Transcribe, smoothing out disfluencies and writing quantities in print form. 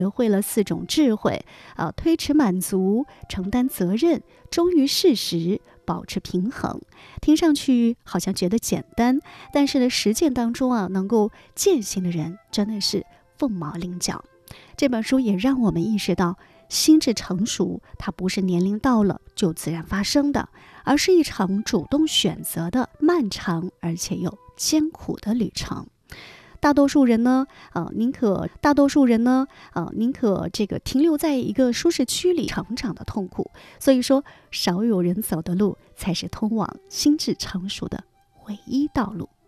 学会了4种智慧推迟满足、承担责任、忠于事实、保持平衡。听上去好像觉得简单，但是呢，实践当中能够践行的人真的是凤毛麟角。这本书也让我们意识到，心智成熟它不是年龄到了就自然发生的，而是一场主动选择的漫长而且又艰苦的旅程。大多数人呢，宁可这个停留在一个舒适区里成长的痛苦。所以说，少有人走的路才是通往心智成熟的唯一道路。